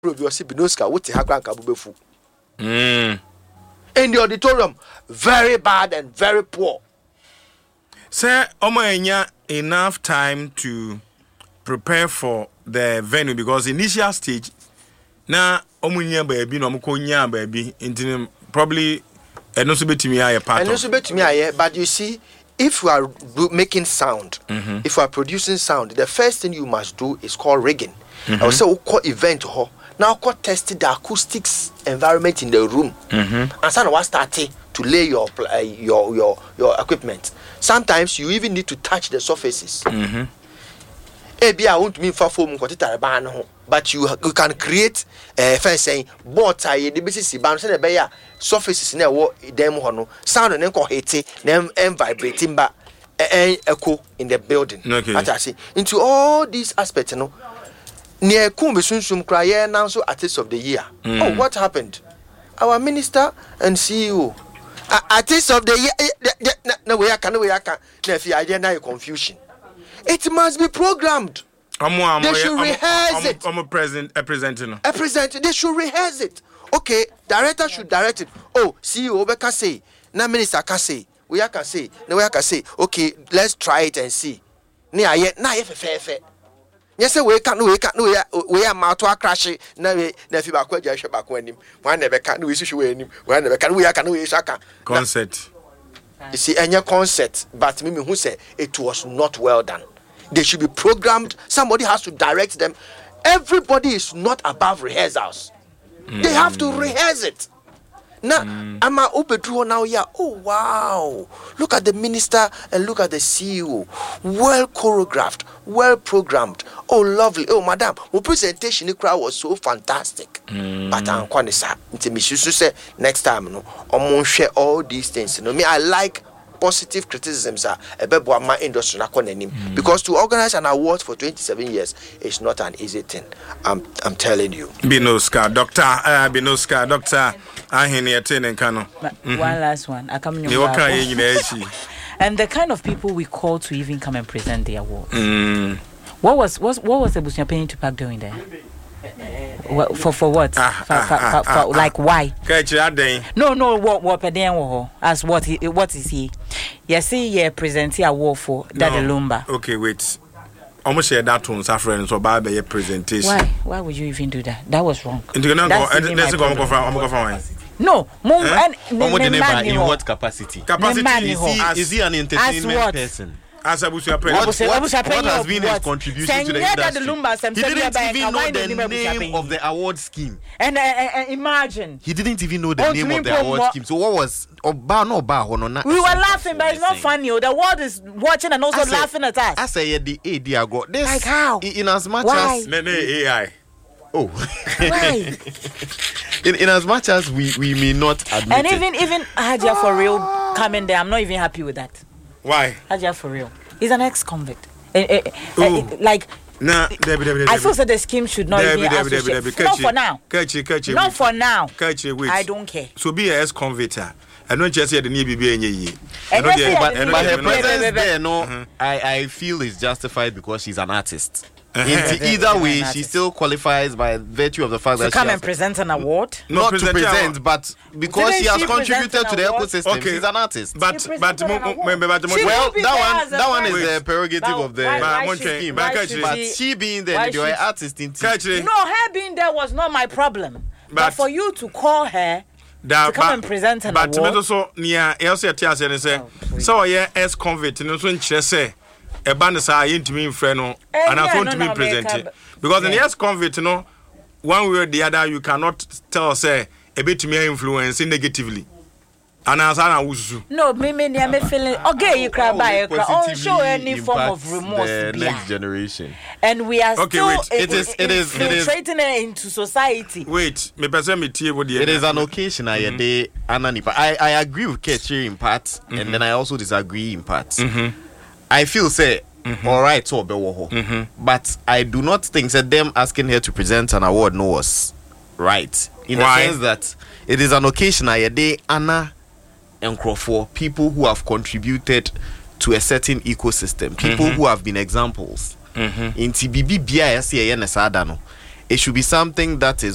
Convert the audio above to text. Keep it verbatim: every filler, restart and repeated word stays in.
Probiosi Binoska, what the Hakran Kabubefu. In the auditorium, very bad and very poor. Sir, Omoenya enough time to prepare for the venue because initial stage na omunya baby no mukonya baby into probably eno so betimi aye part. Eno so betimi aye, but you see, if you are do, making sound, mm-hmm. if you are producing sound, the first thing you must do is called rigging. Mm-hmm. I will say we call event ho. Now call testing the acoustics environment in the room. Mm-hmm. And so what starting to lay your uh, your your your equipment. Sometimes you even need to touch the surfaces. Mm-hmm. Ebi I want me for foam but you you can create a uh, fence saying but I the basis ban say the surfaces na wo dem ho no sound na ko hit na em vibrating ba echo in the building. Okay. What I see into all these aspects no near kumbe sunsum kra ye now so artist of the year. Mm. Oh, what happened? Our minister and C E O uh, artist of the year no we can we can na fi idea na confusion. It must be programmed. I'm, they should I'm, rehearse I'm, it. I'm a present, a presenter. A presenter. They should rehearse it. Okay, director should direct it. Oh, C E O can say. Na minister can say. We can say. No, we can say. Okay, let's try it and see. Nia yet na ye fe fe. Yes, we can. We can. We we are mouth to crash. Na we na fi ba kwa ja hwe ba kwa anim. One never can. We issue anim. One never can. We can. We shaka. Concert. You see, any concert, but me who say it was not well done. They should be programmed. Somebody has to direct them. Everybody is not above rehearsals. Mm. They have to rehearse it. Now, mm. I'm a open now. Yeah. Oh wow! Look at the minister and look at the C E O. Well choreographed, well programmed. Oh lovely. Oh madam, my presentation the crowd was so fantastic. Mm. But I'm quite sad. Say next time, no, I'm gonna share all these things. You know, me I like positive criticisms are about my industry mm. because to organize an award for twenty-seven years is not an easy thing. I'm I'm telling you. Binoska, Doctor, uh, Binoska, Doctor. I hear and Kano. One last one. I come in. And the kind of people we call to even come and present the award. Mm. What was what what was the Busia paying to pack doing there? What, for for what? Ah, for, ah, for, ah, for, ah, for, ah, like ah. Why? No, no. What what peden as what he, what is he? Yes, see, yeah, present the award for Daddy no. Lumba. Okay, wait. Almost share that on suffering so bad by your presentation. Why? Why would you even do that? That was wrong. That's go. No, move eh? and ne, in what capacity? Capacity is he, is he an entertainment person? As a Busia what, what, what, what has been his contribution to the industry? He didn't even know the name of the award scheme. And uh, uh, imagine. He didn't even know the name of the award scheme. So what was Oba no Oba no na? We were laughing, but it's not funny. The world is watching and also laughing at us. I say the A D I got this. Like how? In as much Why? as A I. Oh. Why? in, in as much as we, we may not admit and it. even even Hadia for real coming there, I'm not even happy with that. Why? Hadia for real. He's an ex-convict. Uh, uh, uh, like nah, Debbie, Debbie, I feel that the scheme should not Debbie, be Debbie, associated. Debbie, Debbie, not for now. Catch it, catch it. Not for now. Catch it, wait. I don't care. So be an ex-convict. I don't just say the need to be any year. But her presence there, no, I I feel is justified because she's an artist. Uh-huh. In either way, she still qualifies by virtue of the fact to that come she and present an award. Not to present, but because she has she contributed to the ecosystem, okay. she's an artist. But but, but well, that one that one is the prerogative but of the why, why scheme. But she, she being there, the artist in T. No, her being there was not my problem. But, but for you to call her. Da, to come but, and present an but award. But so near else at Tias and say, so yeah, as convict and so in say. A band is I to me friend and I want to be presented because in the yes convert you know one way or the other you cannot tell say a bit me influence negatively and as I was no me me me feeling okay you cry by oh show any form of remorse the next generation and we are okay, still wait. It, it is it is it is infiltrating it into society. Wait me person me tie what it is an occasion I mm-hmm. day ananipa I I agree with Ketchi in part mm-hmm. and then I also disagree in part. Mm-hmm. I feel say mm-hmm. all right so mm-hmm. but I do not think that them asking her to present an award no was right in Why? the sense that it is an occasion a day Anna and Crawford people who have contributed to a certain ecosystem people mm-hmm. who have been examples mm-hmm. in T B B B I S no it should be something that is